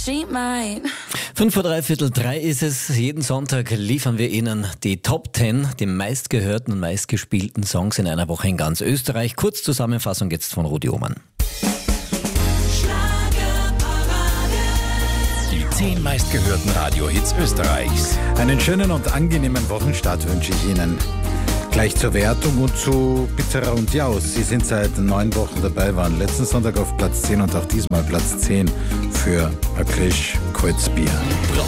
she might. 2:45 ist es. Jeden Sonntag liefern wir Ihnen die Top 10, die meistgehörten und meistgespielten Songs in einer Woche in ganz Österreich. Kurzzusammenfassung jetzt von Rudi Ohrmann. Die 10 meistgehörten Radiohits Österreichs. Einen schönen und angenehmen Wochenstart wünsche ich Ihnen. Gleich zur Wertung und zu Pizarra und Jaus. Sie sind seit 9 Wochen dabei, waren letzten Sonntag auf Platz 10 und auch diesmal Platz 10 für ein Klisch Kreuzbier.